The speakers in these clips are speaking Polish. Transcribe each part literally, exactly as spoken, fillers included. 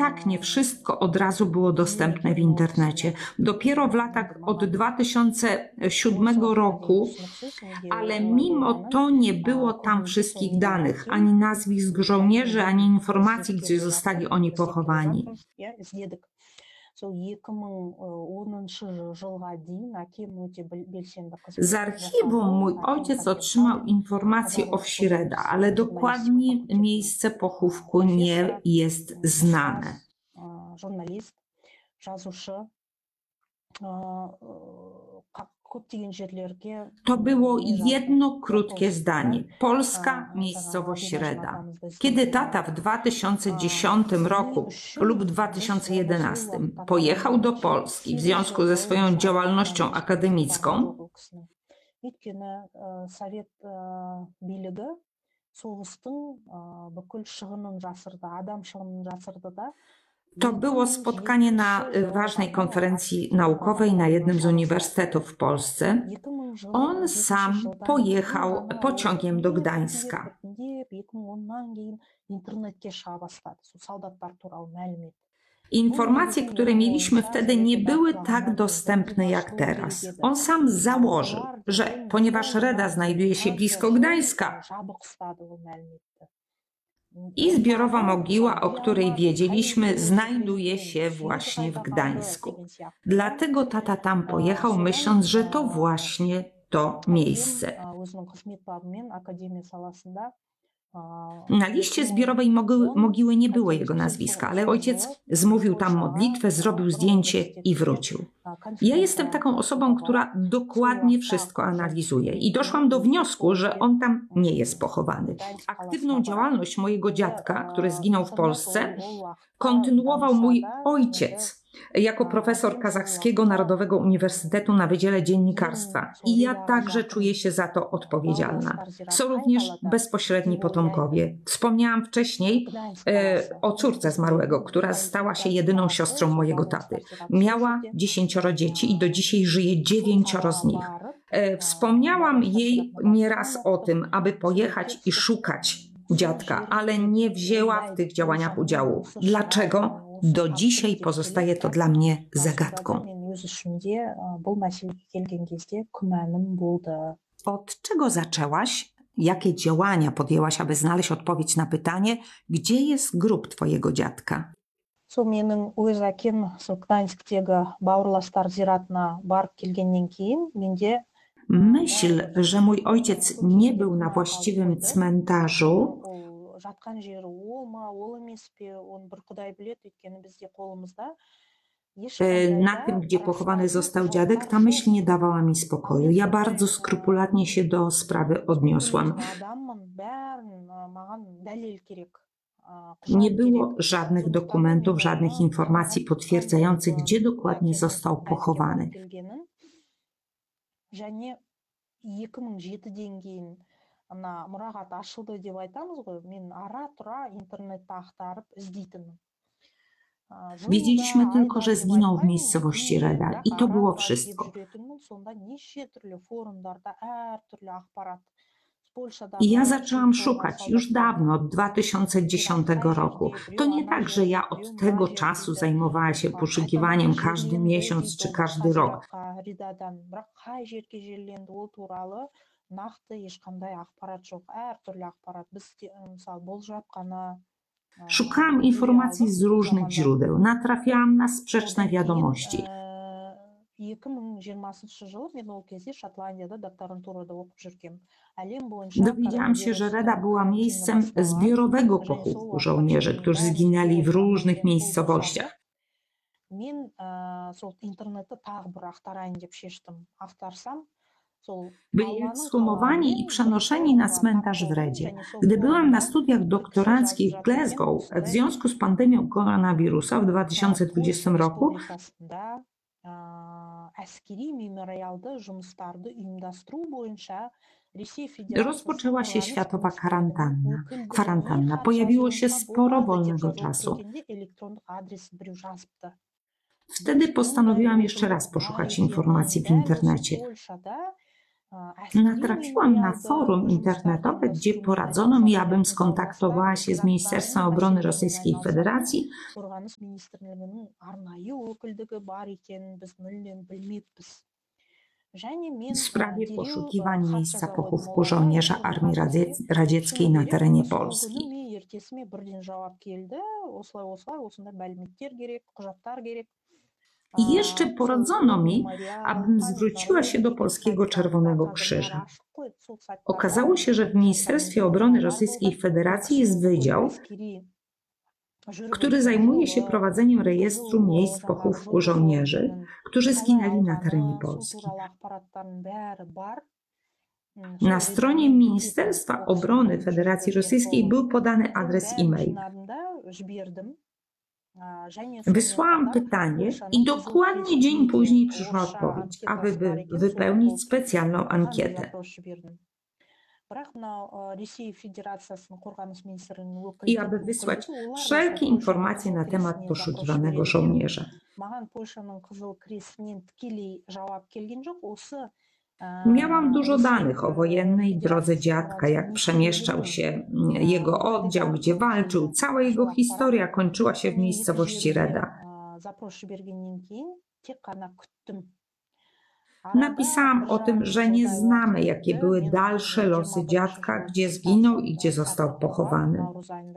tak nie wszystko od razu było dostępne w internecie. Dopiero w latach od dwa tysiące siódmego roku, ale mimo to nie było tam wszystkich danych, ani nazwisk żołnierzy, ani informacji, gdzie zostali oni pochowani. Z archiwum mój ojciec otrzymał informacje o Wsireda, ale dokładnie miejsce pochówku nie jest znane. To było jedno krótkie zdanie. Polska, miejscowość Reda. Kiedy tata w dwa tysiące dziesiątym roku lub dwa tysiące jedenastym pojechał do Polski w związku ze swoją działalnością akademicką, to było spotkanie na ważnej konferencji naukowej na jednym z uniwersytetów w Polsce. On sam pojechał pociągiem do Gdańska. Informacje, które mieliśmy wtedy, nie były tak dostępne jak teraz. On sam założył, że ponieważ Reda znajduje się blisko Gdańska, i zbiorowa mogiła, o której wiedzieliśmy, znajduje się właśnie w Gdańsku. Dlatego tata tam pojechał, myśląc, że to właśnie to miejsce. Na liście zbiorowej mogiły, mogiły nie było jego nazwiska, ale ojciec zmówił tam modlitwę, zrobił zdjęcie i wrócił. Ja jestem taką osobą, która dokładnie wszystko analizuje i doszłam do wniosku, że on tam nie jest pochowany. Aktywną działalność mojego dziadka, który zginął w Polsce, kontynuował mój ojciec jako profesor Kazachskiego Narodowego Uniwersytetu na Wydziale Dziennikarstwa. I ja także czuję się za to odpowiedzialna. Są również bezpośredni potomkowie. Wspomniałam wcześniej e, o córce zmarłego, która stała się jedyną siostrą mojego taty. Miała dziesięcioro dzieci i do dzisiaj żyje dziewięcioro z nich. E, wspomniałam jej nieraz o tym, aby pojechać i szukać dziadka, ale nie wzięła w tych działaniach udziału. Dlaczego? Do dzisiaj pozostaje to dla mnie zagadką. Od czego zaczęłaś? Jakie działania podjęłaś, aby znaleźć odpowiedź na pytanie, gdzie jest grób twojego dziadka? Менің өз әкем сол Гданьсктегі бауырластар зиратына барып келгеннен кейін менде Myśl, że mój ojciec nie był na właściwym cmentarzu, жатқан жері ол ма ол емес пе оны бір Құдай біледі, өйткені бізде қолымызда na tym, gdzie pochowany został dziadek, ta myśl nie dawała mi spokoju. Ja bardzo skrupulatnie się do sprawy odniosłam. Nie było żadnych dokumentów, żadnych informacji potwierdzających, gdzie dokładnie został pochowany. Ана мұрағат ашылды деп айтамыз ғой, мен ара-тұра интернетте ақтарып іздейтінмін. Wiedzieliśmy tylko, że zginął w miejscowości Reda i to było wszystko. I ja zaczęłam szukać już dawno, od dwa tysiące dziesiątego roku. To nie tak, że ja od tego czasu zajmowała się poszukiwaniem każdy miesiąc czy każdy rok. Нақты ешқандай ақпарат жоқ, әртүрлі ақпарат. Біз мысалы болжап қана Szukałam informacji z różnych źródeł. Natrafiałam na sprzeczne wiadomości. екі мың жиырмасыншы жылы мен ол кезде Шотландияда докторантурада оқып жүргем. Әлем бойынша Dowiedziałam się, że Reda była miejscem zbiorowego pochówku żołnierzy, którzy zginęli w różnych miejscowościach. Мен сол интернетті тағы бір ақтарайын деп шештім. Ақтарсам byli ekshumowani i przenoszeni na cmentarz w Redzie. Gdy byłam na studiach doktoranckich w Glasgow w związku z pandemią koronawirusa w dwa tysiące dwudziestym roku, rozpoczęła się światowa kwarantanna. kwarantanna. Pojawiło się sporo wolnego czasu. Wtedy postanowiłam jeszcze raz poszukać informacji w internecie. Natrafiłam na forum internetowe, gdzie poradzono mi, abym skontaktowała się z Ministerstwem Obrony Rosyjskiej Federacji w sprawie poszukiwań miejsca pochówku żołnierza Armii Radzieckiej na terenie Polski. I jeszcze poradzono mi, abym zwróciła się do Polskiego Czerwonego Krzyża. Okazało się, że w Ministerstwie Obrony Rosyjskiej Federacji jest wydział, który zajmuje się prowadzeniem rejestru miejsc pochówku żołnierzy, którzy zginęli na terenie Polski. Na stronie Ministerstwa Obrony Federacji Rosyjskiej był podany adres e-mail. Wysłałam pytanie i dokładnie dzień później przyszła odpowiedź, aby wypełnić specjalną ankietę. I aby wysłać wszelkie informacje na temat poszukiwanego żołnierza. Miałam dużo danych o wojennej drodze dziadka, jak przemieszczał się jego oddział, gdzie walczył. Cała jego historia kończyła się w miejscowości Reda. Napisałam o tym, że nie znamy, jakie były dalsze losy dziadka, gdzie zginął i gdzie został pochowany.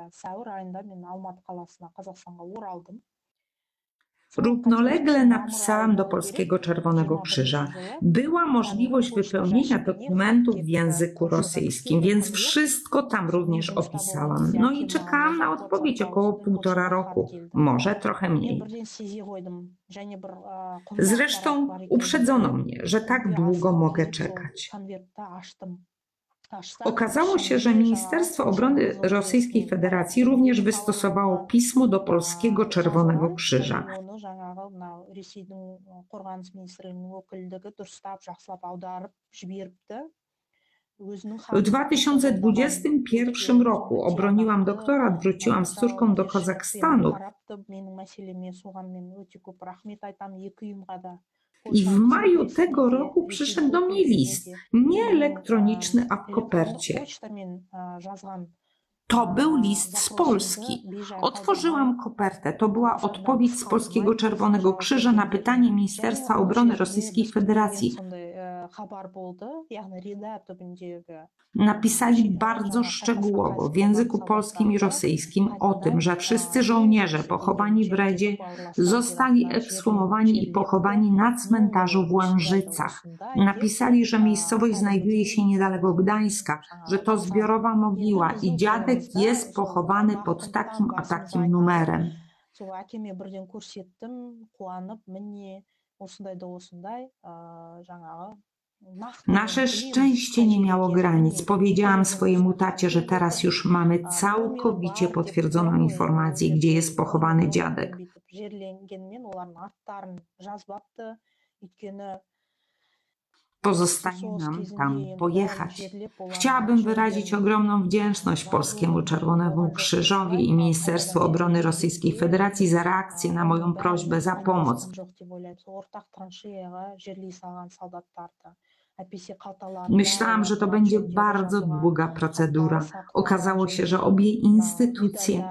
Równolegle napisałam do Polskiego Czerwonego Krzyża. Była możliwość wypełnienia dokumentów w języku rosyjskim, więc wszystko tam również opisałam. No i czekałam na odpowiedź około półtora roku, może trochę mniej. Zresztą uprzedzono mnie, że tak długo mogę czekać. Okazało się, że Ministerstwo Obrony Rosyjskiej Federacji również wystosowało pismo do Polskiego Czerwonego Krzyża. W dwa tysiące dwudziestym pierwszym roku obroniłam doktorat, wróciłam z córką do Kazachstanu. I w maju tego roku przyszedł do mnie list, nie elektroniczny, a w kopercie. To był list z Polski. Otworzyłam kopertę. To była odpowiedź z Polskiego Czerwonego Krzyża na pytanie Ministerstwa Obrony Rosyjskiej Federacji. Napisali bardzo szczegółowo w języku polskim i rosyjskim o tym, że wszyscy żołnierze pochowani w Redzie zostali ekshumowani i pochowani na cmentarzu w Łężycach. Napisali, że miejscowość znajduje się niedaleko Gdańska, że to zbiorowa mogiła i dziadek jest pochowany pod takim a takim numerem. Nasze szczęście nie miało granic. Powiedziałam swojemu tacie, że teraz już mamy całkowicie potwierdzoną informację, gdzie jest pochowany dziadek. Pozostaje nam tam pojechać. Chciałabym wyrazić ogromną wdzięczność Polskiemu Czerwonemu Krzyżowi i Ministerstwu Obrony Rosyjskiej Federacji za reakcję na moją prośbę, za pomoc. Myślałam, że to będzie bardzo długa procedura. Okazało się, że obie instytucje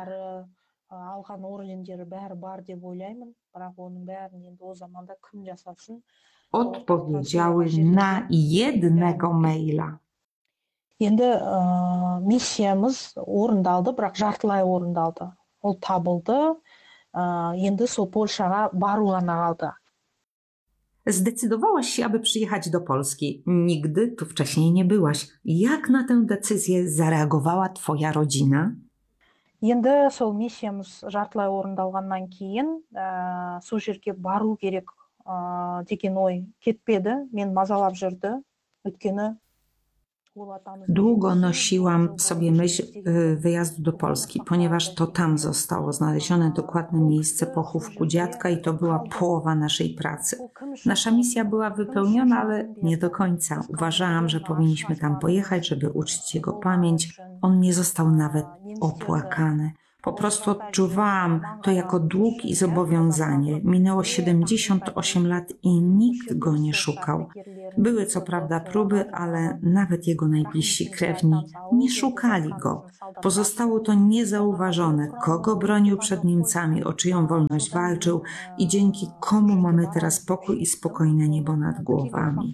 odpowiedziały na jednego maila. Енді миссиямыз орындалды, бірақ жартылай орындалды. Ол табылды. Енді сол Польшаға бару ғана қалды. Zdecydowałaś się, aby przyjechać do Polski. Nigdy tu wcześniej nie byłaś. Jak na tę decyzję zareagowała twoja rodzina? Енді сол миссиямыз жартылай орындалғаннан кейін сол жерге бару керек деген ой кетпеді. Мен мазалап жүрді. Өйткені Długo nosiłam w sobie myśl wyjazdu do Polski, ponieważ to tam zostało znalezione dokładne miejsce pochówku dziadka i to była połowa naszej pracy. Nasza misja była wypełniona, ale nie do końca. Uważałam, że powinniśmy tam pojechać, żeby uczcić jego pamięć. On nie został nawet opłakany. Po prostu odczuwałam to jako dług i zobowiązanie. Minęło siedemdziesiąt osiem lat i nikt go nie szukał. Były co prawda próby, ale nawet jego najbliżsi krewni nie szukali go. Pozostało to niezauważone, kogo bronił przed Niemcami, o czyją wolność walczył i dzięki komu mamy teraz pokój i spokojne niebo nad głowami.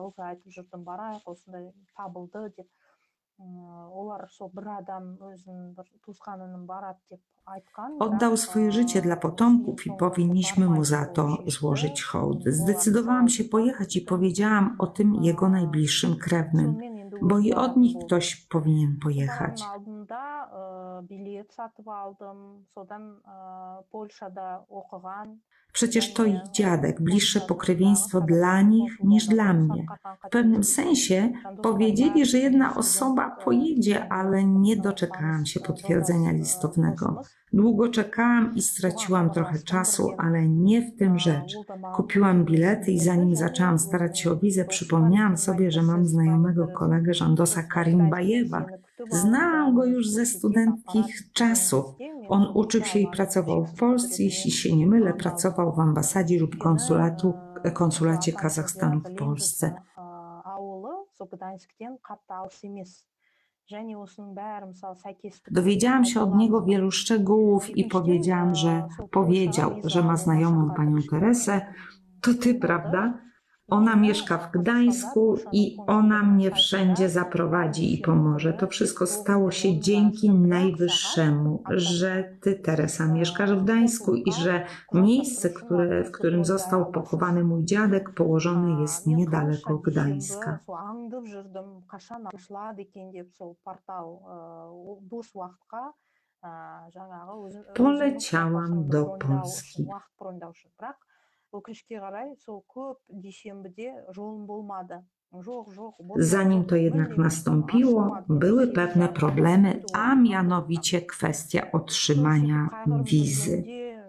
Oddał swoje życie dla potomków i powinniśmy mu za to złożyć hołd. Zdecydowałam się pojechać i powiedziałam o tym jego najbliższym krewnym, bo i od nich ktoś powinien pojechać. Przecież to ich dziadek, bliższe pokrewieństwo dla nich niż dla mnie. W pewnym sensie powiedzieli, że jedna osoba pojedzie, ale nie doczekałam się potwierdzenia listownego. Długo czekałam i straciłam trochę czasu, ale nie w tym rzecz. Kupiłam bilety i zanim zaczęłam starać się o wizę, przypomniałam sobie, że mam znajomego kolegę Żandosa Karimbajewa. Znałam go już ze studenckich czasów. On uczył się i pracował w Polsce, jeśli się nie mylę, pracował w ambasadzie lub konsulatu, konsulacie Kazachstanu w Polsce. Dowiedziałam się od niego wielu szczegółów i powiedziałam, że powiedział, że ma znajomą panią Teresę. To ty, prawda? Ona mieszka w Gdańsku i ona mnie wszędzie zaprowadzi i pomoże. To wszystko stało się dzięki Najwyższemu, że ty, Teresa, mieszkasz w Gdańsku i że miejsce, które, w którym został pochowany mój dziadek, położone jest niedaleko Gdańska. Poleciałam do Polski. Zanim to jednak nastąpiło, były pewne problemy, a mianowicie kwestia otrzymania wizy.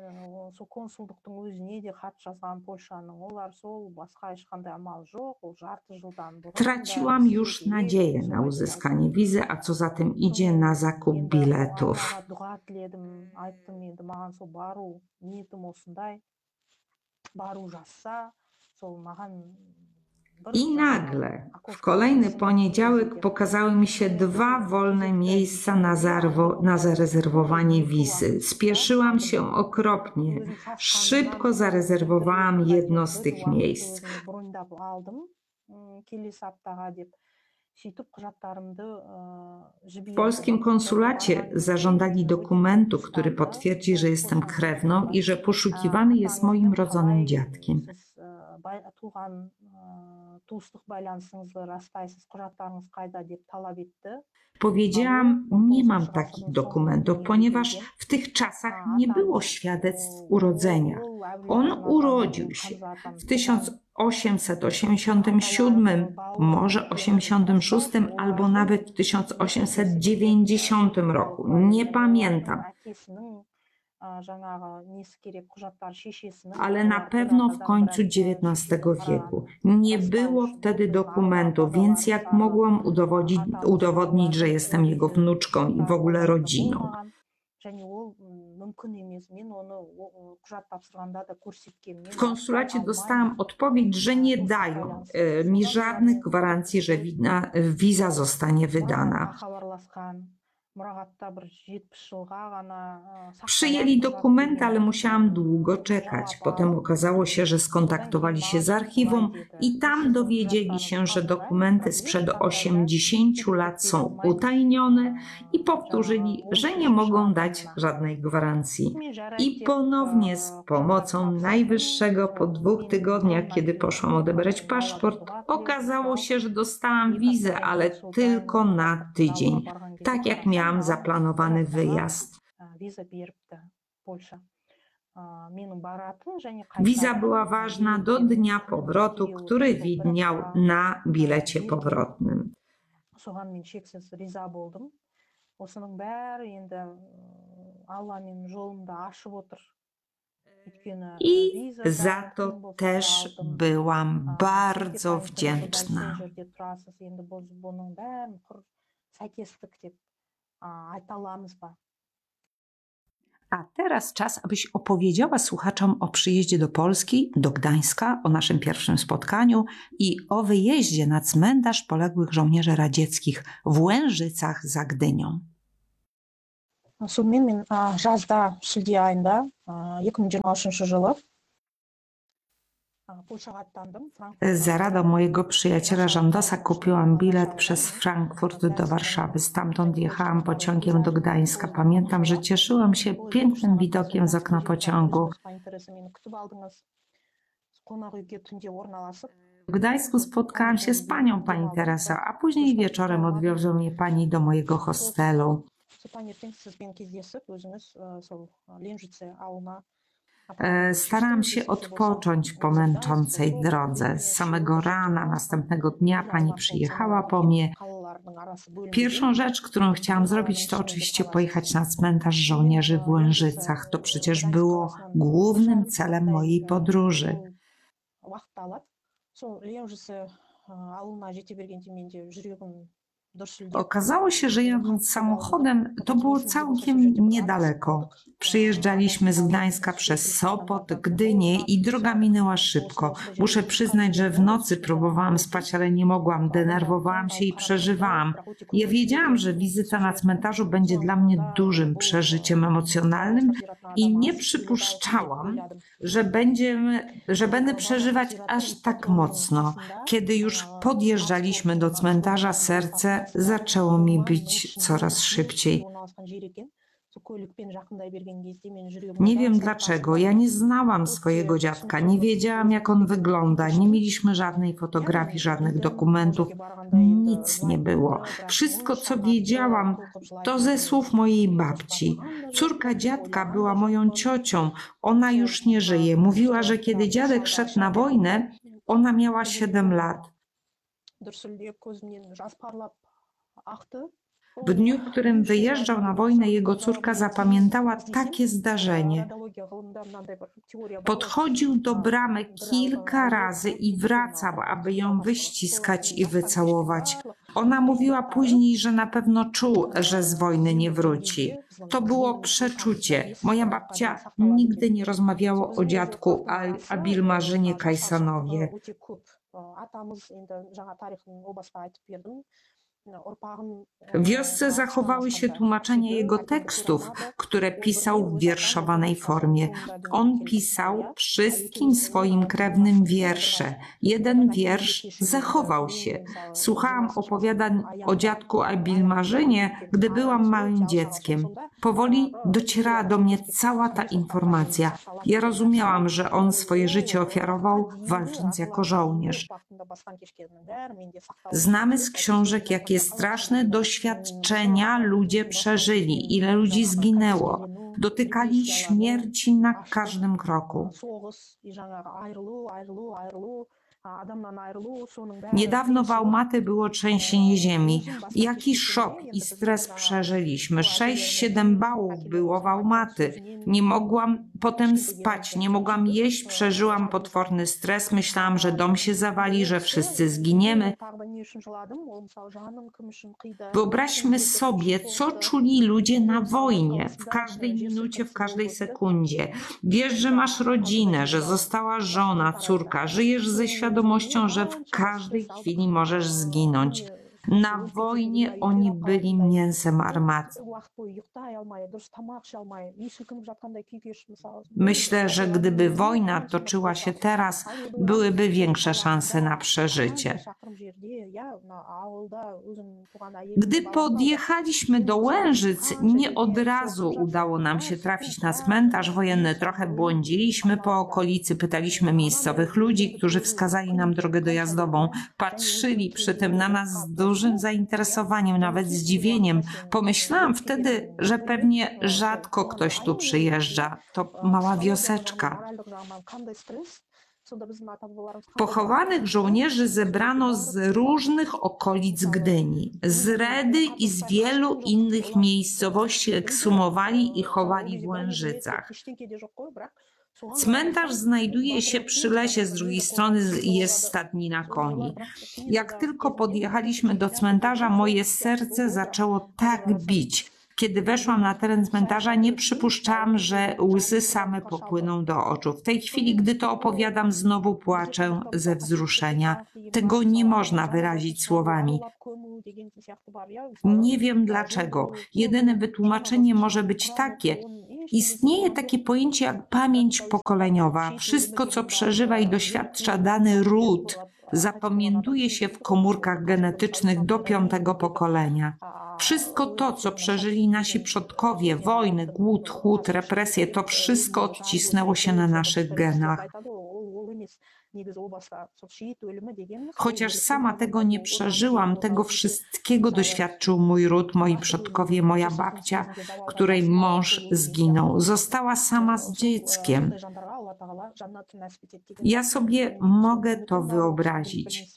Traciłam już nadzieję na uzyskanie wizy, a co za tym idzie, na zakup biletów. I nagle, w kolejny poniedziałek pokazały mi się dwa wolne miejsca na, zarwo, na zarezerwowanie wizy. Spieszyłam się okropnie. Szybko zarezerwowałam jedno z tych miejsc. W polskim konsulacie zażądali dokumentu, który potwierdzi, że jestem krewną i że poszukiwany jest moim rodzonym dziadkiem. Powiedziałam, nie mam takich dokumentów, ponieważ w tych czasach nie było świadectw urodzenia. On urodził się w tysiąc osiemset osiemdziesiątym siódmym, może osiemdziesiątym szóstym albo nawet w tysiąc osiemset dziewięćdziesiątym roku. Nie pamiętam. Ale na pewno w końcu dziewiętnastego wieku. Nie było wtedy dokumentu, więc jak mogłam udowodnić, udowodnić, że jestem jego wnuczką i w ogóle rodziną? W konsulacie dostałam odpowiedź, że nie dają e, mi żadnych gwarancji, że wina, wiza zostanie wydana. Przyjęli dokumenty, ale musiałam długo czekać. Potem okazało się, że skontaktowali się z archiwum i tam dowiedzieli się, że dokumenty sprzed osiemdziesięciu lat są utajnione i powtórzyli, że nie mogą dać żadnej gwarancji. I ponownie z pomocą Najwyższego po dwóch tygodniach, kiedy poszłam odebrać paszport, okazało się, że dostałam wizę, ale tylko na tydzień. Tak jak miałam zaplanowany wyjazd. Wiza była ważna do dnia powrotu, który widniał na bilecie powrotnym. I za to też byłam bardzo wdzięczna. Айта аламыз ба? A teraz czas, abyś opowiedziała słuchaczom o przyjeździe do Polski, do Gdańska, o naszym pierwszym spotkaniu i o wyjeździe na cmentarz poległych żołnierzy radzieckich w Łężycach za Gdynią. Сонымен мен а, жазда шілде айында а, екі мың жиырма үшінші жылы а, Польшаға аттандым. Франкфурт- Za radą mojego przyjaciela Żandosa kupiłam bilet przez Frankfurt do Warszawy. Stamtąd jechałam pociągiem do Gdańska. Pamiętam, że cieszyłam się pięknym widokiem z okna pociągu. W Gdańsku spotkałam się z panią, pani Teresą, a później wieczorem odwiozła mnie pani do mojego hostelu. E, Starałam się odpocząć po męczącej drodze. Z samego rana następnego dnia pani przyjechała po mnie. Pierwszą rzecz, którą chciałam zrobić, to oczywiście pojechać na cmentarz żołnierzy w Łężycach. To przecież było głównym celem mojej podróży. Okazało się, że jadąc samochodem, to było całkiem niedaleko. Przyjeżdżaliśmy z Gdańska przez Sopot, Gdynię i droga minęła szybko. Muszę przyznać, że w nocy próbowałam spać, ale nie mogłam. Denerwowałam się i przeżywałam. Ja wiedziałam, że wizyta na cmentarzu będzie dla mnie dużym przeżyciem emocjonalnym i nie przypuszczałam, że, będziemy, że będę przeżywać aż tak mocno. Kiedy już podjeżdżaliśmy do cmentarza, serce zaczęło mi bić coraz szybciej. Nie wiem dlaczego. Ja nie znałam swojego dziadka, nie wiedziałam, jak on wygląda, nie mieliśmy żadnej fotografii, żadnych dokumentów, nic nie było. Wszystko, co wiedziałam, to ze słów mojej babci. Córka dziadka była moją ciocią, ona już nie żyje. Mówiła, że kiedy dziadek szedł na wojnę, ona miała siedem lat. W dniu, w którym wyjeżdżał na wojnę, jego córka zapamiętała takie zdarzenie. Podchodził do bramy kilka razy i wracał, aby ją wyściskać i wycałować. Ona mówiła później, że na pewno czuł, że z wojny nie wróci. To było przeczucie. Moja babcia nigdy nie rozmawiała o dziadku Abilmarzynie Kajsanowie. W wiosce zachowały się tłumaczenia jego tekstów, które pisał w wierszowanej formie. On pisał wszystkim swoim krewnym wiersze. Jeden wiersz zachował się. Słuchałam opowiadań o dziadku Abilmarzynie, gdy byłam małym dzieckiem. Powoli docierała do mnie cała ta informacja. Ja rozumiałam, że on swoje życie ofiarował, walcząc jako żołnierz. Znamy z książek, jakie straszne doświadczenia ludzie przeżyli, ile ludzi zginęło. Dotykali śmierci na każdym kroku. Niedawno w Almaty było trzęsienie ziemi. Jaki szok i stres przeżyliśmy. Sześć, siedem bałów było w Almaty. Nie mogłam potem spać, nie mogłam jeść, przeżyłam potworny stres. Myślałam, że dom się zawali, że wszyscy zginiemy. Wyobraźmy sobie, co czuli ludzie na wojnie, w każdej minucie, w każdej sekundzie. Wiesz, że masz rodzinę, że została żona, córka, żyjesz ze świadomością, że w każdej chwili możesz zginąć. Na wojnie oni byli mięsem armatki. Myślę, że gdyby wojna toczyła się teraz, byłyby większe szanse na przeżycie. Gdy podjechaliśmy do Łężyc, nie od razu udało nam się trafić na cmentarz wojenny. Trochę błądziliśmy po okolicy, pytaliśmy miejscowych ludzi, którzy wskazali nam drogę dojazdową. Patrzyli przy tym na nas z dużym zainteresowaniem, nawet zdziwieniem. Pomyślałam wtedy, że pewnie rzadko ktoś tu przyjeżdża. To mała wioseczka. Pochowanych żołnierzy zebrano z różnych okolic Gdyni. Z Redy i z wielu innych miejscowości ekshumowali i chowali w Łężycach. Cmentarz znajduje się przy lesie, z drugiej strony jest stadnina koni. Jak tylko podjechaliśmy do cmentarza, moje serce zaczęło tak bić. Kiedy weszłam na teren cmentarza, nie przypuszczałam, że łzy same popłyną do oczu. W tej chwili, gdy to opowiadam, znowu płaczę ze wzruszenia. Tego nie można wyrazić słowami. Nie wiem dlaczego. Jedyne wytłumaczenie może być takie. Istnieje takie pojęcie jak pamięć pokoleniowa. Wszystko, co przeżywa i doświadcza dany ród, zapamiętuje się w komórkach genetycznych do piątego pokolenia. Wszystko to, co przeżyli nasi przodkowie, wojny, głód, chłód, represje, to wszystko odcisnęło się na naszych genach. Chociaż sama tego nie przeżyłam, tego wszystkiego doświadczył mój ród, moi przodkowie, moja babcia, której mąż zginął. Została sama z dzieckiem. Ja sobie mogę to wyobrazić.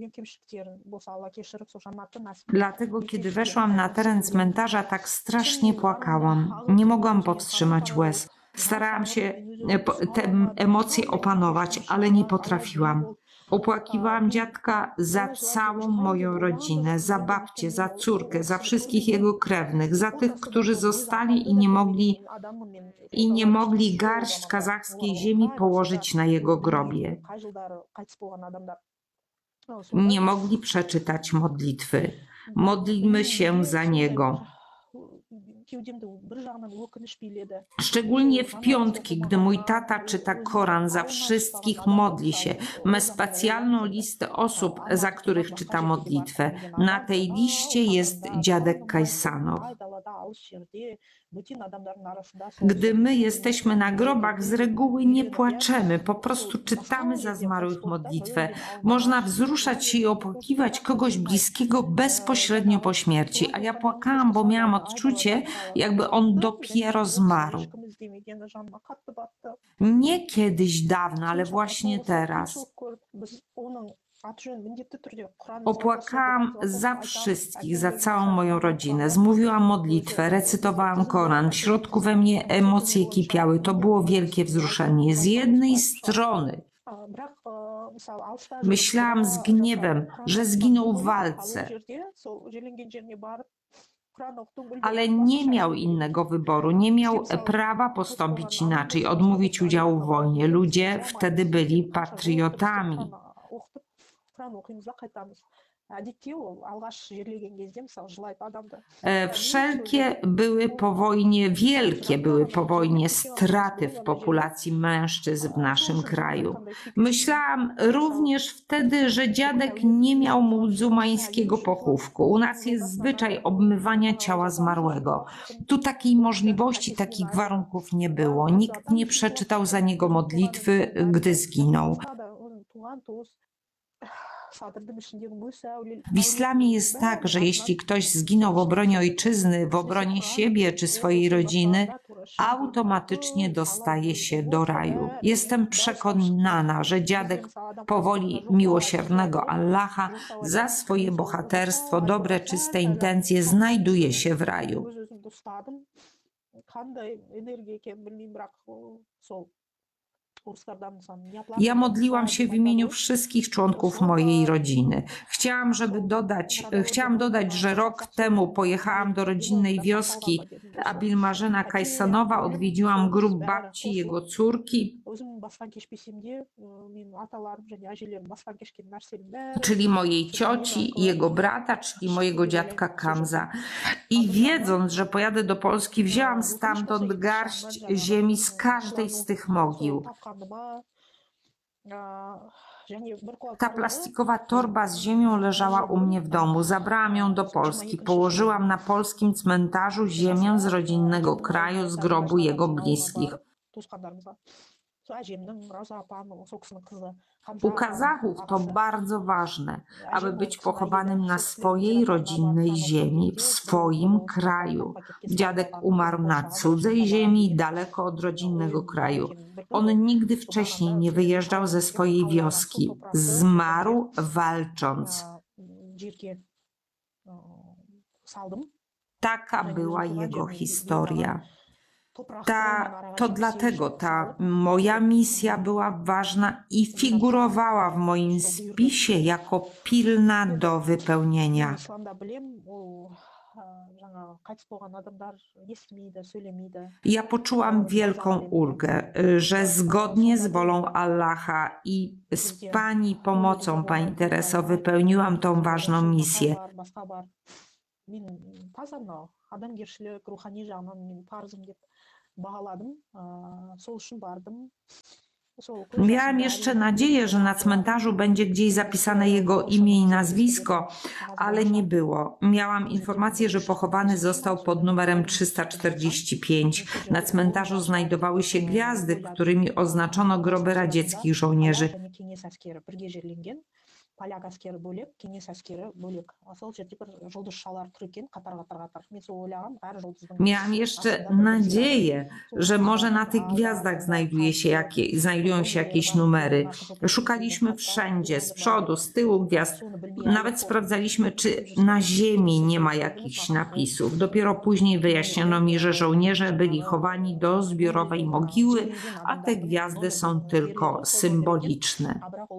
Dlatego, kiedy weszłam na teren cmentarza, tak strasznie płakałam. Nie mogłam powstrzymać łez. Starałam się te emocje opanować, ale nie potrafiłam. Opłakiwałam dziadka za całą moją rodzinę, za babcię, za córkę, za wszystkich jego krewnych, za tych, którzy zostali i nie mogli, i nie mogli garść kazachskiej ziemi położyć na jego grobie. Nie mogli przeczytać modlitwy. Modlimy się za niego. Szczególnie w piątki, gdy mój tata czyta Koran, za wszystkich modli się. Ma specjalną listę osób, za których czyta modlitwę. Na tej liście jest dziadek Kajsanow. Gdy my jesteśmy na grobach, z reguły nie płaczemy, po prostu czytamy za zmarłych modlitwę. Można wzruszać się i opłakiwać kogoś bliskiego bezpośrednio po śmierci, a ja płakałam, bo miałam odczucie, jakby on dopiero zmarł. Nie kiedyś dawno, ale właśnie teraz. Opłakałam za wszystkich, za całą moją rodzinę. Zmówiłam modlitwę, recytowałam Koran. W środku we mnie emocje kipiały. To było wielkie wzruszenie. Z jednej strony myślałam z gniewem, że zginął w walce, ale nie miał innego wyboru, nie miał prawa postąpić inaczej, odmówić udziału w wojnie. Ludzie wtedy byli patriotami. Wszelkie były po wojnie, wielkie były po wojnie straty w populacji mężczyzn w naszym kraju. Myślałam również wtedy, że dziadek nie miał muzułmańskiego pochówku. U nas jest zwyczaj obmywania ciała zmarłego. Tu takiej możliwości, takich warunków nie było. Nikt nie przeczytał za niego modlitwy, gdy zginął. W islamie jest tak, że jeśli ktoś zginął w obronie ojczyzny, w obronie siebie czy swojej rodziny, automatycznie dostaje się do raju. Jestem przekonana, że dziadek powoli miłosiernego Allaha za swoje bohaterstwo, dobre, czyste intencje znajduje się w raju. Ja modliłam się w imieniu wszystkich członków mojej rodziny. Chciałam, żeby dodać, chciałam dodać, że rok temu pojechałam do rodzinnej wioski Abilmarzena Kajsanowa, odwiedziłam grób babci, jego córki, czyli mojej cioci, jego brata, czyli mojego dziadka Kamza. I wiedząc, że pojadę do Polski, wzięłam stamtąd garść ziemi z każdej z tych mogił. Ta plastikowa torba z ziemią leżała u mnie w domu. Zabrałam ją do Polski. Położyłam na polskim cmentarzu ziemię z rodzinnego kraju, z grobu jego bliskich. U Kazachów to bardzo ważne, aby być pochowanym na swojej rodzinnej ziemi, w swoim kraju. Dziadek umarł na cudzej ziemi, daleko od rodzinnego kraju. On nigdy wcześniej nie wyjeżdżał ze swojej wioski. Zmarł walcząc. Taka była jego historia. Ta, to dlatego ta moja misja była ważna i figurowała w moim spisie jako pilna do wypełnienia. жаңағы қайтыс болған адамдар естімейді, сөйлемейді. Ja poczułam wielką ulgę, że zgodnie z wolą Allaha i z Pani pomocą, Pani Tereso, wypełniłam tą ważną misję. Мен таза мынау адамгершілік, рухани жағынан мен парызым деп бағаладым. Сол үшін бардым. Miałam jeszcze nadzieję, że na cmentarzu będzie gdzieś zapisane jego imię i nazwisko, ale nie było. Miałam informację, że pochowany został pod numerem trzysta czterdzieści pięć. Na cmentarzu znajdowały się gwiazdy, którymi oznaczono groby radzieckich żołnierzy. Поляк әскері бөлек, кеңес әскері бөлек. Сол жерде бір жұлдызшалар тұр екен, қатар-қатар-қатар. Мен сол ойлағам, әр жұлдыздың... Miałam jeszcze nadzieję, że może na tych gwiazdach znajduje się jakie, znajdują się jakieś numery. Szukaliśmy wszędzie, z przodu, z tyłu gwiazd. Nawet sprawdzaliśmy, czy na ziemi nie ma jakichś napisów. Dopiero później wyjaśniono mi, że żołnierze byli chowani do zbiorowej mogiły, a te gwiazdy są tylko symboliczne.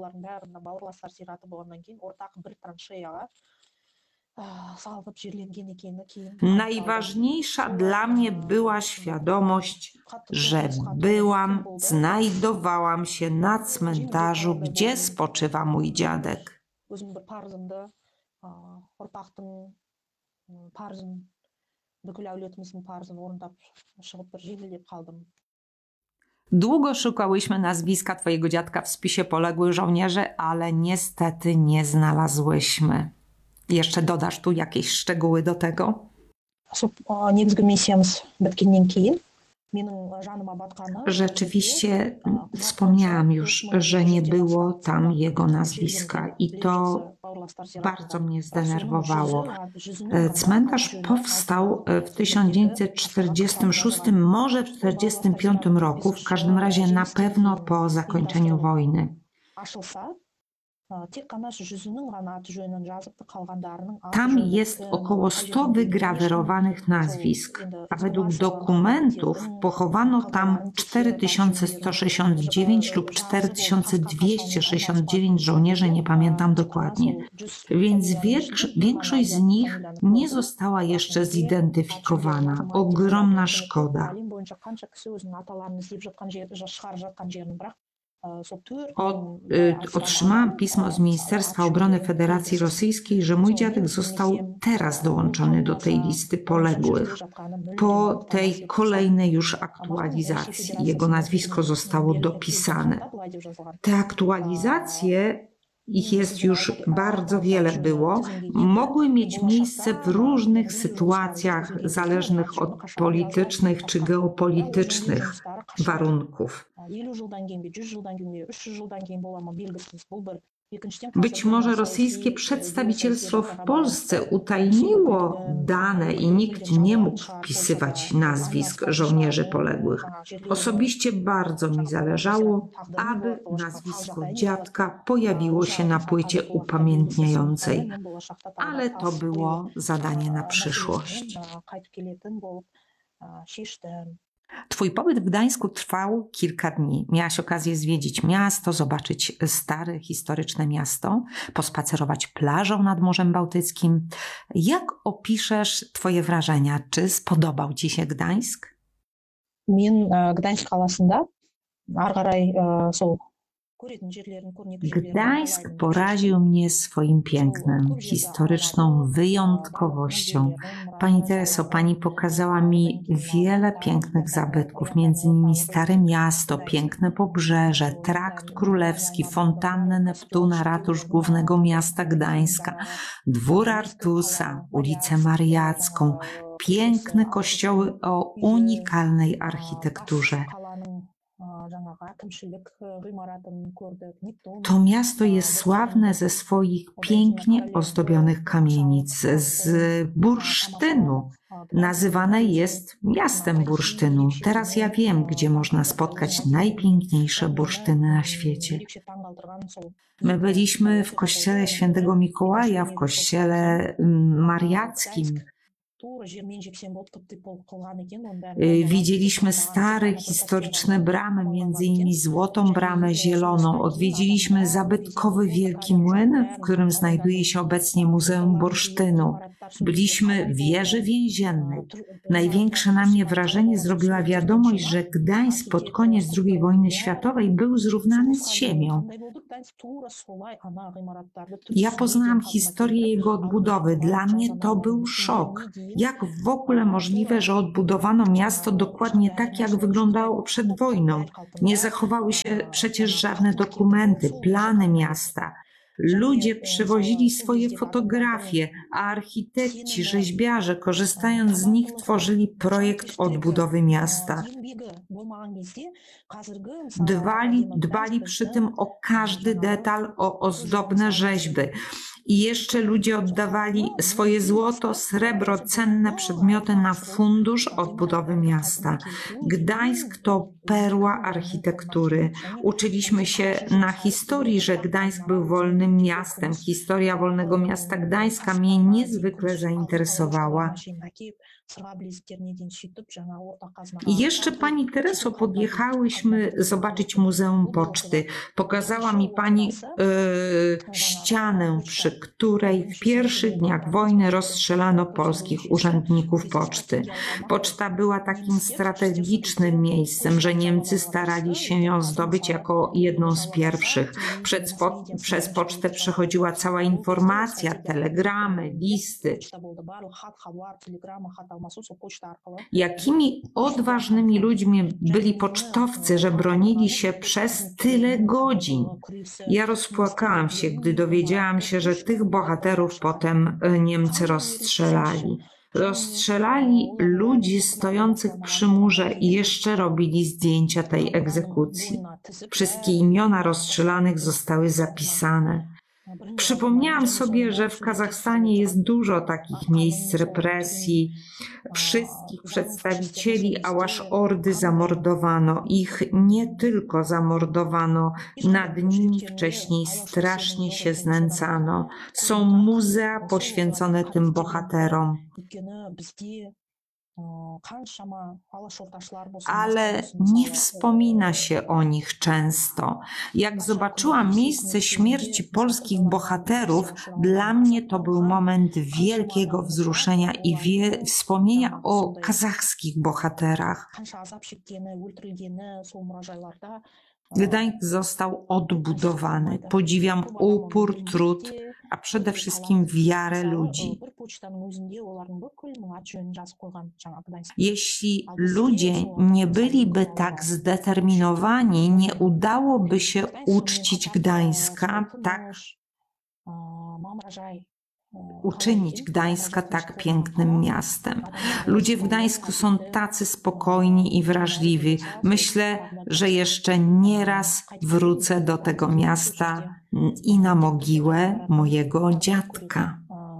Najważniejsza dla mnie była świadomość, że byłam, znajdowałam się na cmentarzu, gdzie spoczywa mój dziadek. Długo szukałyśmy nazwiska twojego dziadka w spisie poległych żołnierzy, ale niestety nie znalazłyśmy. Jeszcze dodasz tu jakieś szczegóły do tego? Rzeczywiście wspomniałam już, że nie było tam jego nazwiska i to bardzo mnie zdenerwowało. Cmentarz powstał w tysiąc dziewięćset czterdziestym szóstym, może w tysiąc dziewięćset czterdziestym piątym roku, w każdym razie na pewno po zakończeniu wojny. Tam jest około stu wygrawerowanych nazwisk, a według dokumentów pochowano tam cztery tysiące sto sześćdziesiąt dziewięć lub cztery tysiące dwieście sześćdziesiąt dziewięć żołnierzy, nie pamiętam dokładnie. Więc większość z nich nie została jeszcze zidentyfikowana. Ogromna szkoda. Od, y, otrzymałam pismo z Ministerstwa Obrony Federacji Rosyjskiej, że mój dziadek został teraz dołączony do tej listy poległych. Po tej kolejnej już aktualizacji jego nazwisko zostało dopisane. Te aktualizacje, ich jest już bardzo wiele było, mogły mieć miejsce w różnych sytuacjach zależnych od politycznych czy geopolitycznych warunków. Być może rosyjskie przedstawicielstwo w Polsce utajniło dane i nikt nie mógł wpisywać nazwisk żołnierzy poległych. Osobiście bardzo mi zależało, aby nazwisko dziadka pojawiło się na płycie upamiętniającej, ale to było zadanie na przyszłość. Twój pobyt w Gdańsku trwał kilka dni. Miałaś okazję zwiedzić miasto, zobaczyć stare, historyczne miasto, pospacerować plażą nad Morzem Bałtyckim. Jak opiszesz twoje wrażenia? Czy spodobał ci się Gdańsk? Мен Gdańsk қаласында ары қарай сол Gdańsk poraził mnie swoim pięknem, historyczną wyjątkowością. Pani Tereso, pani pokazała mi wiele pięknych zabytków, między innymi Stare Miasto, piękne Pobrzeże, Trakt Królewski, fontannę Neptuna, ratusz głównego miasta Gdańska, dwór Artusa, ulicę Mariacką, piękne kościoły o unikalnej architekturze. To miasto jest sławne ze swoich pięknie ozdobionych kamienic, z bursztynu. Nazywane jest miastem bursztynu. Teraz ja wiem, gdzie można spotkać najpiękniejsze bursztyny na świecie. My byliśmy w kościele Świętego Mikołaja, w kościele mariackim. Widzieliśmy stare, historyczne bramy, między innymi Złotą Bramę Zieloną. Odwiedziliśmy zabytkowy Wielki Młyn, w którym znajduje się obecnie Muzeum Bursztynu. Byliśmy w wieży więziennej. Największe na mnie wrażenie zrobiła wiadomość, że Gdańsk pod koniec drugiej wojny światowej był zrównany z ziemią. Ja poznałam historię jego odbudowy. Dla mnie to był szok. Jak w ogóle możliwe, że odbudowano miasto dokładnie tak, jak wyglądało przed wojną? Nie zachowały się przecież żadne dokumenty, plany miasta. Ludzie przywozili swoje fotografie, a architekci, rzeźbiarze, korzystając z nich, tworzyli projekt odbudowy miasta. Dbali, dbali przy tym o każdy detal, o ozdobne rzeźby. I jeszcze ludzie oddawali swoje złoto, srebro, cenne przedmioty na fundusz odbudowy miasta. Gdańsk to perła architektury. Uczyliśmy się na historii, że Gdańsk był wolnym miastem. Historia wolnego miasta Gdańska mnie niezwykle zainteresowała. I jeszcze pani Tereso, podjechałyśmy zobaczyć Muzeum Poczty. Pokazała mi pani yy, ścianę, przy której w pierwszych dniach wojny rozstrzelano polskich urzędników poczty. Poczta była takim strategicznym miejscem, że Niemcy starali się ją zdobyć jako jedną z pierwszych. Przez, po, przez pocztę przechodziła cała informacja, telegramy, listy. Jakimi odważnymi ludźmi byli pocztowcy, że bronili się przez tyle godzin. Ja rozpłakałam się, gdy dowiedziałam się, że tych bohaterów potem Niemcy rozstrzelali. Rozstrzelali ludzi stojących przy murze i jeszcze robili zdjęcia tej egzekucji. Wszystkie imiona rozstrzelanych zostały zapisane. Przypomniałam sobie, że w Kazachstanie jest dużo takich miejsc represji. Wszystkich przedstawicieli Ałasz-Ordy zamordowano. Ich nie tylko zamordowano, nad nimi wcześniej strasznie się znęcano. Są muzea poświęcone tym bohaterom. Ale nie wspomina się o nich często. Jak zobaczyłam miejsce śmierci polskich bohaterów, dla mnie to był moment wielkiego wzruszenia i wie, wspomnienia o kazachskich bohaterach. Gdańsk został odbudowany. Podziwiam upór, trud, a przede wszystkim wiarę ludzi. Jeśli ludzie nie byliby tak zdeterminowani, nie udałoby się uczcić Gdańska tak, uczynić Gdańska tak pięknym miastem. Ludzie w Gdańsku są tacy spokojni i wrażliwi. Myślę, że jeszcze nieraz wrócę do tego miasta i na mogiłę mojego dziadka.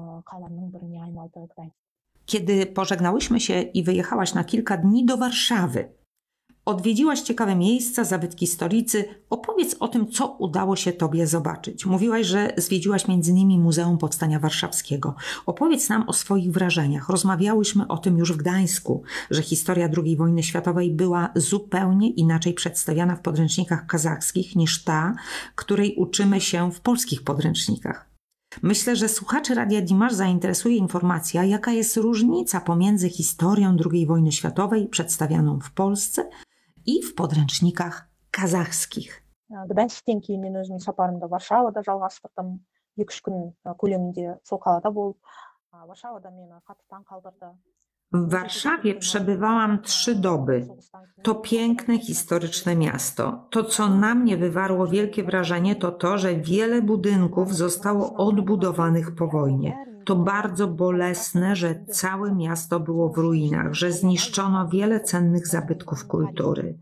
Kiedy pożegnałyśmy się i wyjechałaś na kilka dni do Warszawy, odwiedziłaś ciekawe miejsca, zabytki stolicy. Opowiedz o tym, co udało się tobie zobaczyć. Mówiłaś, że zwiedziłaś między innymi Muzeum Powstania Warszawskiego. Opowiedz nam o swoich wrażeniach. Rozmawiałyśmy o tym już w Gdańsku, że historia drugiej wojny światowej była zupełnie inaczej przedstawiana w podręcznikach kazachskich niż ta, której uczymy się w polskich podręcznikach. Myślę, że słuchaczy Radia Dimash zainteresuje informacja, jaka jest różnica pomiędzy historią drugiej wojny światowej przedstawianą w Polsce i w podręcznikach kazachskich. Gdańsктен кейін мен өзімнің сапарымды Варшавада жалғастырдым. екі үш күн көлемінде сол қалада болып, Варшавада мені қатты таң қалдырды. W Warszawie przebywałam trzy doby. To piękne, historyczne miasto. To, co na mnie wywarło wielkie wrażenie, to to, że wiele budynków zostało odbudowanych po wojnie. To bardzo bolesne, że całe miasto było w ruinach, że zniszczono wiele cennych zabytków kultury.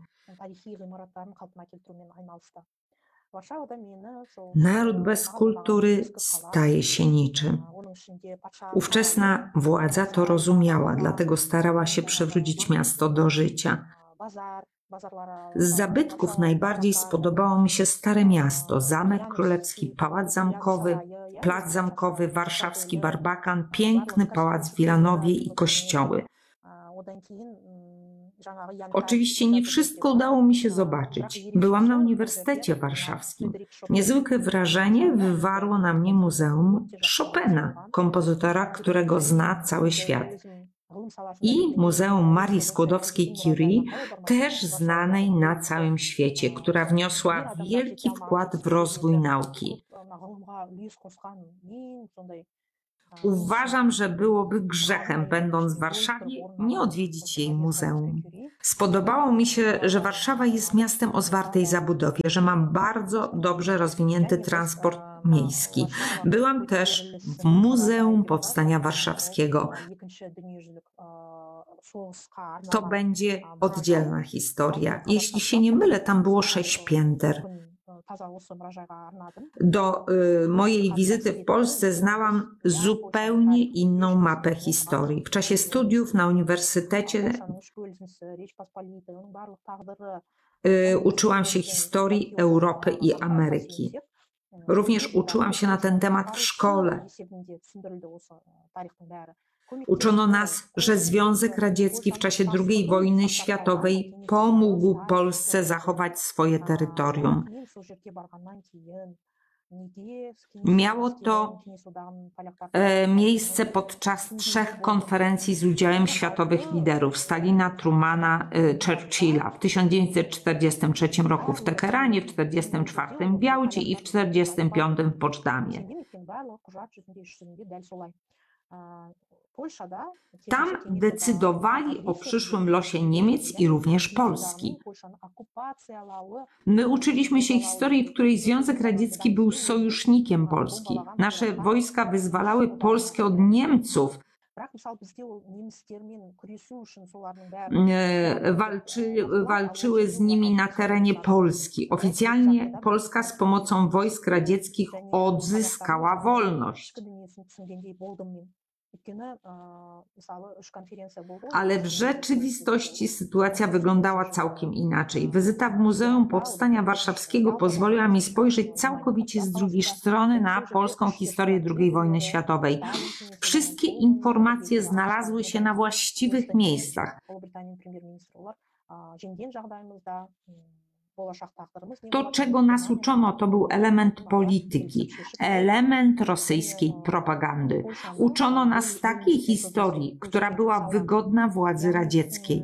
Naród bez kultury staje się niczym. Ówczesna władza to rozumiała, dlatego starała się przywrócić miasto do życia. Z zabytków najbardziej spodobało mi się Stare Miasto, Zamek Królewski, Pałac Zamkowy. plac zamkowy, warszawski Barbakan, piękny pałac w Wilanowie i kościoły. Oczywiście nie wszystko udało mi się zobaczyć. Byłam na Uniwersytecie Warszawskim. Niezwykłe wrażenie wywarło na mnie Muzeum Chopina, kompozytora, którego zna cały świat. I Muzeum Marii Skłodowskiej-Curie, też znanej na całym świecie, która wniosła wielki wkład w rozwój nauki. Uważam, że byłoby grzechem, będąc w Warszawie, nie odwiedzić jej muzeum. Spodobało mi się, że Warszawa jest miastem o zwartej zabudowie, że ma bardzo dobrze rozwinięty transport miejski. Byłam też w Muzeum Powstania Warszawskiego. To będzie oddzielna historia. Jeśli się nie mylę, tam było sześć pięter. Do y, mojej wizyty w Polsce znałam zupełnie inną mapę historii. W czasie studiów na uniwersytecie y, uczyłam się historii Europy i Ameryki. Również uczyłam się na ten temat w szkole. Uczono nas, że Związek Radziecki w czasie drugiej wojny światowej pomógł Polsce zachować swoje terytorium. Miało to e, miejsce podczas trzech konferencji z udziałem światowych liderów: Stalina, Trumana, e, Churchilla w tysiąc dziewięćset czterdziestym trzecim roku w Teheranie, w tysiąc dziewięćset czterdziestym czwartym w Białcie i w tysiąc dziewięćset czterdziestym piątym w Poczdamie. Tam decydowali o przyszłym losie Niemiec i również Polski. My uczyliśmy się historii, w której Związek Radziecki był sojusznikiem Polski. Nasze wojska wyzwalały Polskę od Niemców. Walczy, walczyły z nimi na terenie Polski. Oficjalnie Polska z pomocą wojsk radzieckich odzyskała wolność. Ale w rzeczywistości sytuacja wyglądała całkiem inaczej. Wizyta w Muzeum Powstania Warszawskiego pozwoliła mi spojrzeć całkowicie z drugiej strony na polską historię drugiej wojny światowej. Wszystkie informacje znalazły się na właściwych miejscach. To, czego nas uczono, to był element polityki, element rosyjskiej propagandy. Uczono nas takiej historii, która była wygodna władzy radzieckiej.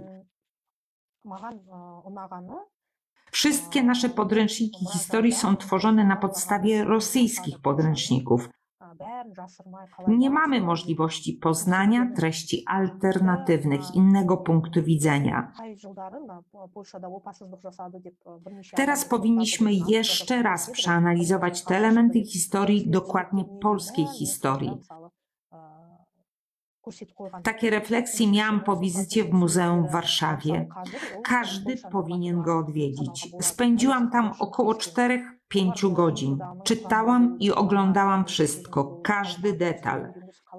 Wszystkie nasze podręczniki historii są tworzone na podstawie rosyjskich podręczników. Nie mamy możliwości poznania treści alternatywnych, innego punktu widzenia. Teraz powinniśmy jeszcze raz przeanalizować te elementy historii, dokładnie polskiej historii. Takie refleksje miałam po wizycie w muzeum w Warszawie. Każdy powinien go odwiedzić. Spędziłam tam około czterech pięciu godzin. Czytałam i oglądałam wszystko, każdy detal.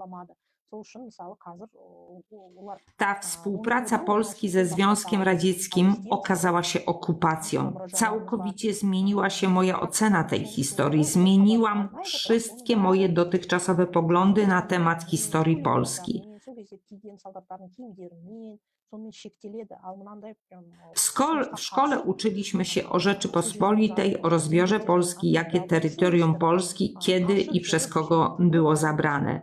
Ta współpraca Polski ze Związkiem Radzieckim okazała się okupacją. Całkowicie zmieniła się moja ocena tej historii. Zmieniłam wszystkie moje dotychczasowe poglądy na temat historii Polski. W szkole, w szkole uczyliśmy się o Rzeczypospolitej, o rozbiorze Polski, jakie terytorium Polski, kiedy i przez kogo było zabrane.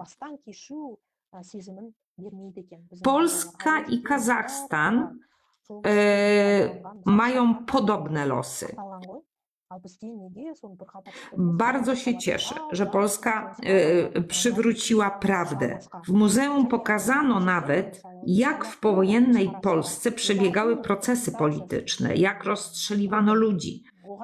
Polska i Kazachstan e, mają podobne losy. Bardzo się cieszę, że Polska e, przywróciła prawdę. W muzeum pokazano nawet, jak w powojennej Polsce przebiegały procesy polityczne, jak rozstrzeliwano ludzi.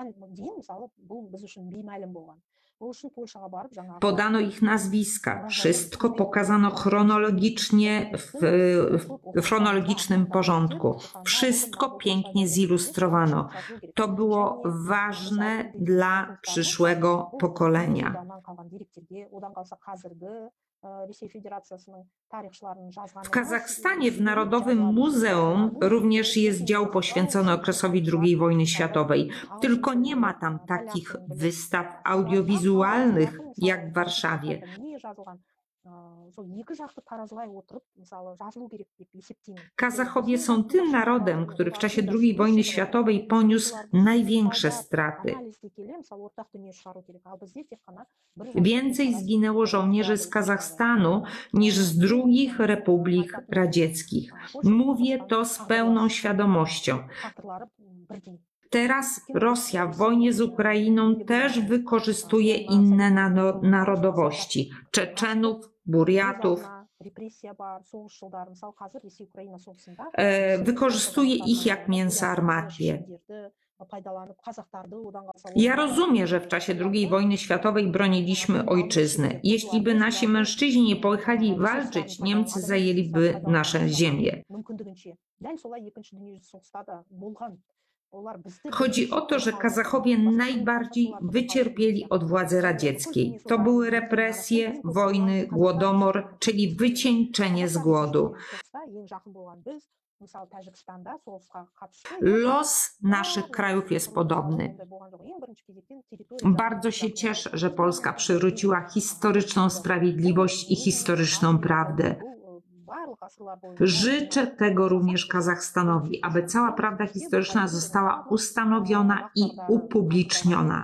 Podano ich nazwiska, wszystko pokazano chronologicznie w, w chronologicznym porządku. Wszystko pięknie zilustrowano. To było ważne dla przyszłego pokolenia. W Kazachstanie w Narodowym Muzeum również jest dział poświęcony okresowi drugiej wojny światowej, tylko nie ma tam takich wystaw audiowizualnych jak w Warszawie. Kazachowie są tym narodem, który w czasie drugiej wojny światowej poniósł największe straty. Więcej zginęło żołnierzy z Kazachstanu niż z drugich republik radzieckich. Mówię to z pełną świadomością. Teraz Rosja w wojnie z Ukrainą też wykorzystuje inne narodowości. Czeczenów, Burjatów. E, wykorzystuje ich jak mięso armatnie. Ja rozumiem, że w czasie drugiej wojny światowej broniliśmy ojczyzny. Jeśli by nasi mężczyźni nie pojechali walczyć, Niemcy zajęliby nasze ziemię. Chodzi o to, że Kazachowie najbardziej wycierpieli od władzy radzieckiej. To były represje, wojny, głodomor, czyli wycieńczenie z głodu. Los naszych krajów jest podobny. Bardzo się cieszę, że Polska przywróciła historyczną sprawiedliwość i historyczną prawdę. Życzę tego również Kazachstanowi, aby cała prawda historyczna została ustanowiona i upubliczniona.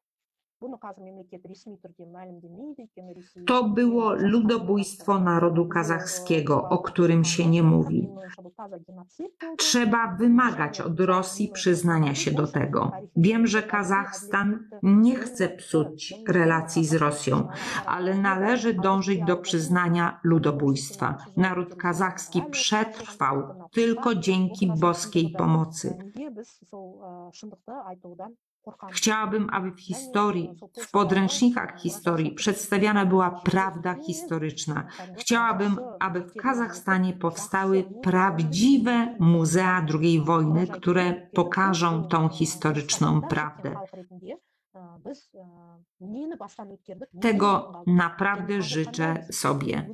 To było ludobójstwo narodu kazachskiego, o którym się nie mówi. Trzeba wymagać od Rosji przyznania się do tego. Wiem, że Kazachstan nie chce psuć relacji z Rosją, ale należy dążyć do przyznania ludobójstwa. Naród kazachski przetrwał tylko dzięki boskiej pomocy. Chciałabym, aby w historii, w podręcznikach historii przedstawiana była prawda historyczna. Chciałabym, aby w Kazachstanie powstały prawdziwe muzea drugiej wojny, które pokażą tą historyczną prawdę. Tego naprawdę życzę sobie.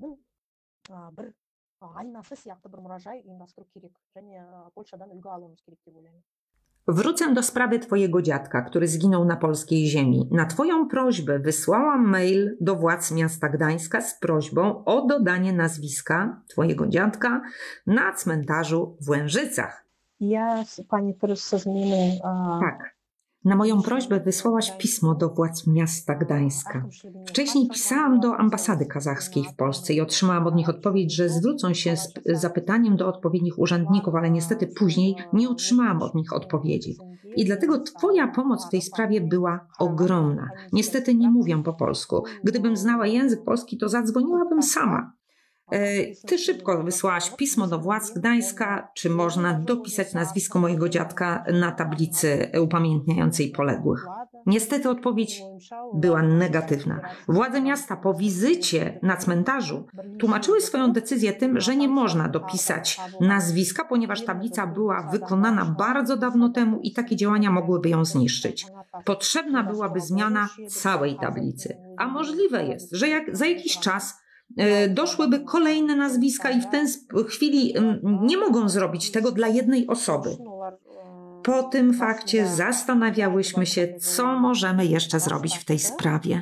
Wrócę do sprawy twojego dziadka, który zginął na polskiej ziemi. Na twoją prośbę wysłałam mail do władz miasta Gdańska z prośbą o dodanie nazwiska twojego dziadka na cmentarzu w Łężycach. Ja, pani teraz zmienię. Tak. Na moją prośbę wysłałaś pismo do władz miasta Gdańska. Wcześniej pisałam do ambasady kazachskiej w Polsce i otrzymałam od nich odpowiedź, że zwrócą się z zapytaniem do odpowiednich urzędników, ale niestety później nie otrzymałam od nich odpowiedzi. I dlatego twoja pomoc w tej sprawie była ogromna. Niestety nie mówię po polsku. Gdybym znała język polski, to zadzwoniłabym sama. Ty szybko wysłałaś pismo do władz Gdańska, czy można dopisać nazwisko mojego dziadka na tablicy upamiętniającej poległych. Niestety odpowiedź była negatywna. Władze miasta po wizycie na cmentarzu tłumaczyły swoją decyzję tym, że nie można dopisać nazwiska, ponieważ tablica była wykonana bardzo dawno temu i takie działania mogłyby ją zniszczyć. Potrzebna byłaby zmiana całej tablicy. A możliwe jest, że jak za jakiś czas doszłyby kolejne nazwiska i w tej chwili nie mogą zrobić tego dla jednej osoby. Po tym fakcie zastanawiałyśmy się, co możemy jeszcze zrobić w tej sprawie.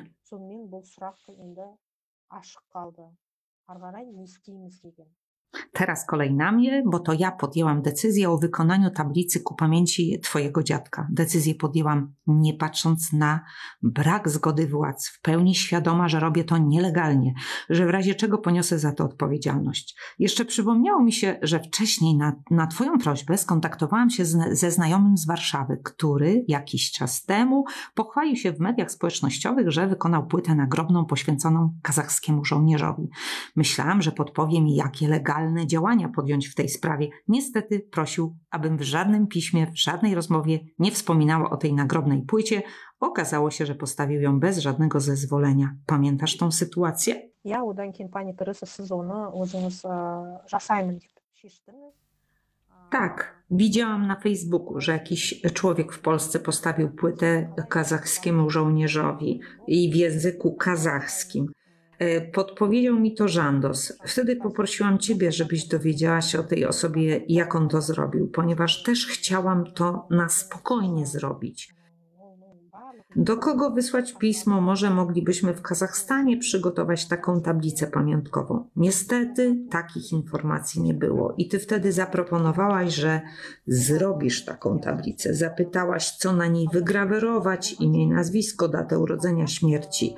Teraz kolej na mnie, bo to ja podjęłam decyzję o wykonaniu tablicy ku pamięci twojego dziadka. Decyzję podjęłam nie patrząc na brak zgody władz, w pełni świadoma, że robię to nielegalnie, że w razie czego poniosę za to odpowiedzialność. Jeszcze przypomniało mi się, że wcześniej na, na twoją prośbę skontaktowałam się z, ze znajomym z Warszawy, który jakiś czas temu pochwalił się w mediach społecznościowych, że wykonał płytę nagrobną poświęconą kazachskiemu żołnierzowi. Myślałam, że podpowie mi, jakie legalne działania podjąć w tej sprawie. Niestety prosił, abym w żadnym piśmie, w żadnej rozmowie nie wspominała o tej nagrobnej płycie. Okazało się, że postawił ją bez żadnego zezwolenia. Pamiętasz tą sytuację? Ja odan keyin pani Teresa siz uni o'zingiz жасаймын deb шештіңіз. Tak, widziałam na Facebooku, że jakiś człowiek w Polsce postawił płytę kazachskiemu żołnierzowi i w języku kazachskim. Podpowiedział mi to Żandos. Wtedy poprosiłam ciebie, żebyś dowiedziała się o tej osobie, jak on to zrobił, ponieważ też chciałam to na spokojnie zrobić. Do kogo wysłać pismo? Może moglibyśmy w Kazachstanie przygotować taką tablicę pamiątkową. Niestety takich informacji nie było i ty wtedy zaproponowałaś, że zrobisz taką tablicę. Zapytałaś, co na niej wygrawerować, imię, nazwisko, datę urodzenia, śmierci.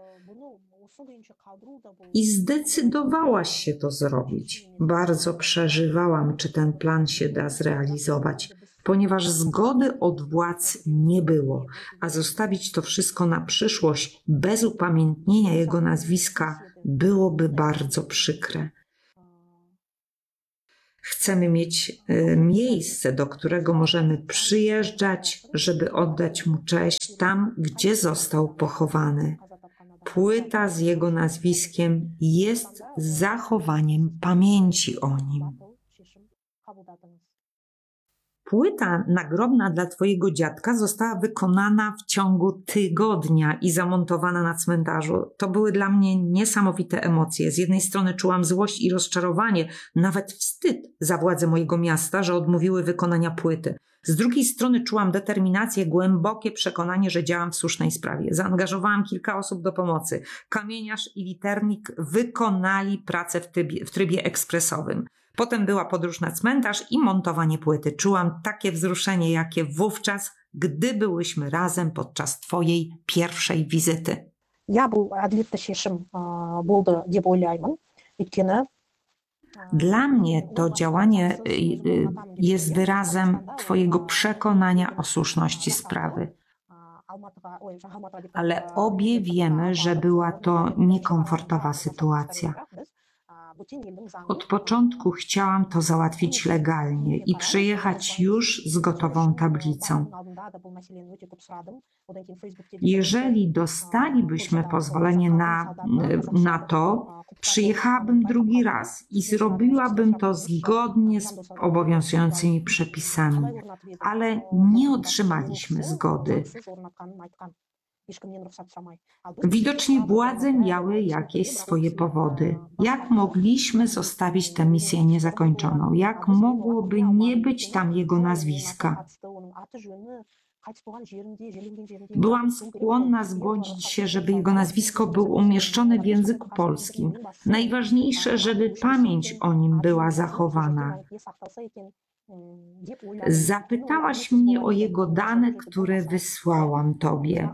I zdecydowałaś się to zrobić. Bardzo przeżywałam, czy ten plan się da zrealizować, ponieważ zgody od władz nie było, a zostawić to wszystko na przyszłość bez upamiętnienia jego nazwiska byłoby bardzo przykre. Chcemy mieć y, miejsce, do którego możemy przyjeżdżać, żeby oddać mu cześć tam, gdzie został pochowany. Płyta z jego nazwiskiem jest zachowaniem pamięci o nim. Płyta nagrobna dla twojego dziadka została wykonana w ciągu tygodnia i zamontowana na cmentarzu. To były dla mnie niesamowite emocje. Z jednej strony czułam złość i rozczarowanie, nawet wstyd za władze mojego miasta, że odmówiły wykonania płyty. Z drugiej strony czułam determinację, głębokie przekonanie, że działam w słusznej sprawie. Zaangażowałam kilka osób do pomocy. Kamieniarz i liternik wykonali pracę w trybie, w trybie ekspresowym. Potem była podróż na cmentarz i montowanie płyty. Czułam takie wzruszenie, jakie wówczas, gdy byłyśmy razem podczas twojej pierwszej wizyty. Ja бұл әділетті шешім болды деп ойлаймын. Өйткені Dla mnie to działanie jest wyrazem twojego przekonania o słuszności sprawy. Ale obie wiemy, że była to niekomfortowa sytuacja. Od początku chciałam to załatwić legalnie i przyjechać już z gotową tablicą. Jeżeli dostalibyśmy pozwolenie na, na to, przyjechałabym drugi raz i zrobiłabym to zgodnie z obowiązującymi przepisami, ale nie otrzymaliśmy zgody. Widocznie władze miały jakieś swoje powody. Jak mogliśmy zostawić tę misję niezakończoną? Jak mogłoby nie być tam jego nazwiska? Byłam skłonna zgodzić się, żeby jego nazwisko było umieszczone w języku polskim. Najważniejsze, żeby pamięć o nim była zachowana. Zapytałaś mnie o jego dane, które wysłałam tobie.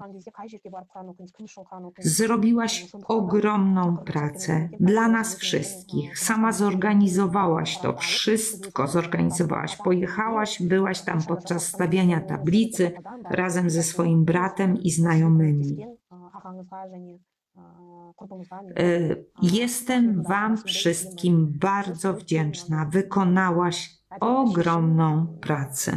Zrobiłaś ogromną pracę dla nas wszystkich. Sama zorganizowałaś to wszystko, zorganizowałaś. Pojechałaś, byłaś tam podczas stawiania tablicy razem ze swoim bratem i znajomymi. Jestem wam wszystkim bardzo wdzięczna. Wykonałaś ogromną pracę.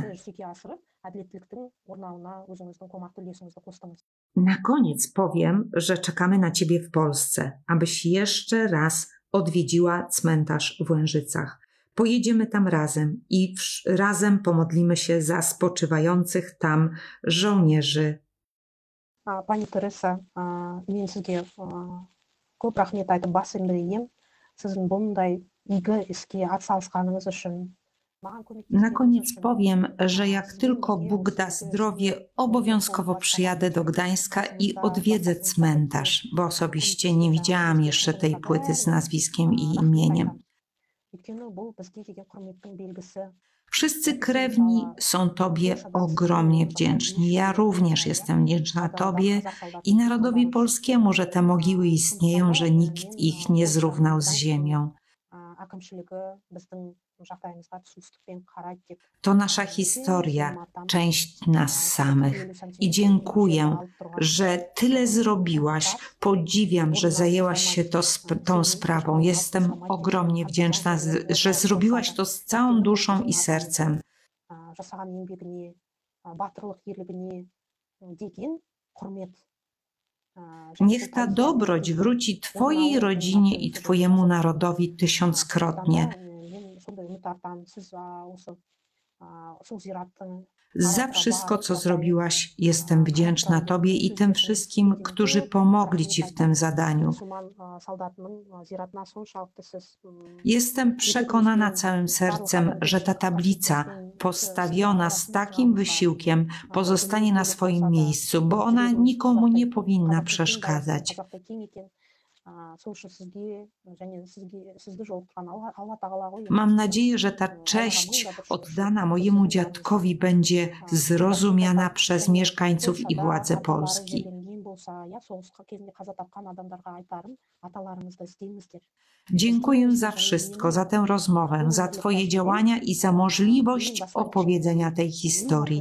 Na koniec powiem, że czekamy na ciebie w Polsce, abyś jeszcze raz odwiedziła cmentarz w Łężycach. Pojedziemy tam razem i razem pomodlimy się za spoczywających tam żołnierzy. Pani Teresa, мен сізге көп рахмет айтып бас иемін. Сіздің бұндай игі іске атсалысқаныңыз үшін. Na koniec powiem, że jak tylko Bóg da zdrowie, obowiązkowo przyjadę do Gdańska i odwiedzę cmentarz, bo osobiście nie widziałam jeszcze tej płyty z nazwiskiem i imieniem. Wszyscy krewni są Tobie ogromnie wdzięczni. Ja również jestem wdzięczna Tobie i narodowi polskiemu, że te mogiły istnieją, że nikt ich nie zrównał z ziemią. To nasza historia, część nas samych. I dziękuję, że tyle zrobiłaś. Podziwiam, że zajęłaś się to, tą sprawą. Jestem ogromnie wdzięczna, że zrobiłaś to z całą duszą i sercem. Niech ta dobroć wróci Twojej rodzinie i Twojemu narodowi tysiąckrotnie. Za wszystko, co zrobiłaś, jestem wdzięczna Tobie i tym wszystkim, którzy pomogli Ci w tym zadaniu. Jestem przekonana całym sercem, że ta tablica, postawiona z takim wysiłkiem, pozostanie na swoim miejscu, bo ona nikomu nie powinna przeszkadzać. Mam nadzieję, że ta cześć oddana mojemu dziadkowi będzie zrozumiana przez mieszkańców i władze Polski. Dziękuję za wszystko, za tę rozmowę, za Twoje działania i za możliwość opowiedzenia tej historii.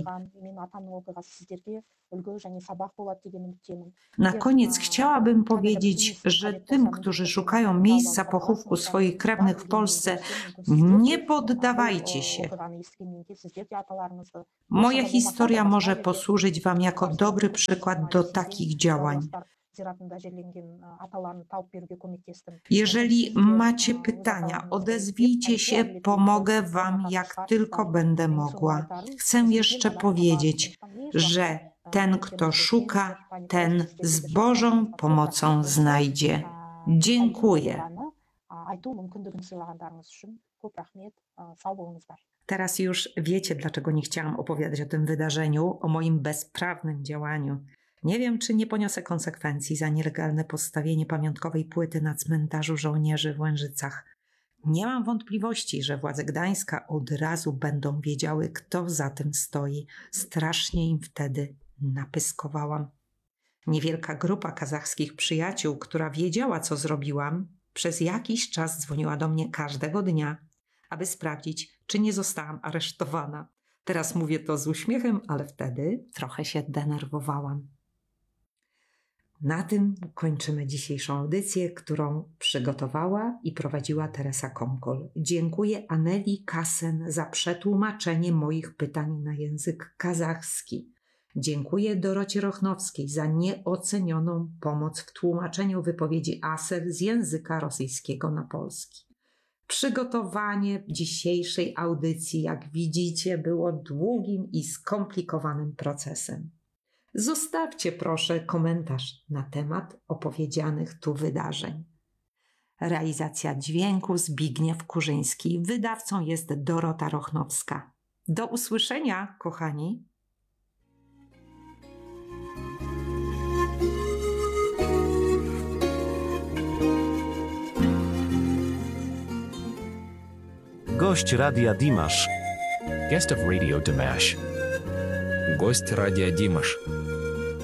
Na koniec chciałabym powiedzieć, że tym, którzy szukają miejsca pochówku swoich krewnych w Polsce, nie poddawajcie się. Moja historia może posłużyć Wam jako dobry przykład do takich działań. Jeżeli macie pytania, odezwijcie się, pomogę Wam jak tylko będę mogła. Chcę jeszcze powiedzieć, że ten, kto szuka, ten z Bożą pomocą znajdzie. Dziękuję. Teraz już wiecie, dlaczego nie chciałam opowiadać o tym wydarzeniu, o moim bezprawnym działaniu. Nie wiem, czy nie poniosę konsekwencji za nielegalne postawienie pamiątkowej płyty na cmentarzu żołnierzy w Łężycach. Nie mam wątpliwości, że władze Gdańska od razu będą wiedziały, kto za tym stoi. Strasznie im wtedy napyskowałam. Niewielka grupa kazachskich przyjaciół, która wiedziała, co zrobiłam, przez jakiś czas dzwoniła do mnie każdego dnia, aby sprawdzić, czy nie zostałam aresztowana. Teraz mówię to z uśmiechem, ale wtedy trochę się denerwowałam. Na tym kończymy dzisiejszą audycję, którą przygotowała i prowadziła Teresa Komkol. Dziękuję Aneli Kasen za przetłumaczenie moich pytań na język kazachski. Dziękuję Dorocie Rochnowskiej za nieocenioną pomoc w tłumaczeniu wypowiedzi Aser z języka rosyjskiego na polski. Przygotowanie dzisiejszej audycji, jak widzicie, było długim i skomplikowanym procesem. Zostawcie proszę komentarz na temat opowiedzianych tu wydarzeń. Realizacja dźwięku Zbigniew Kurzyński. Wydawcą jest Dorota Rochnowska. Do usłyszenia, kochani. Gość Radia Dimash. Guest of Radio Dimash. Гость радио Димаш.